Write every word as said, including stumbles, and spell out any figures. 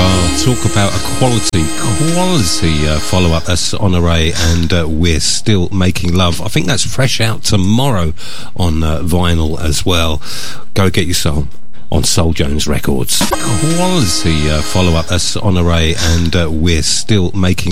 Oh, talk about a quality, quality uh, follow-up. That's Honoré and uh, We're Still Making Love. I think that's fresh out tomorrow on uh, vinyl as well. Go get your soul on Soul Jones Records. Quality uh, follow-up. That's Honoré and uh, We're Still Making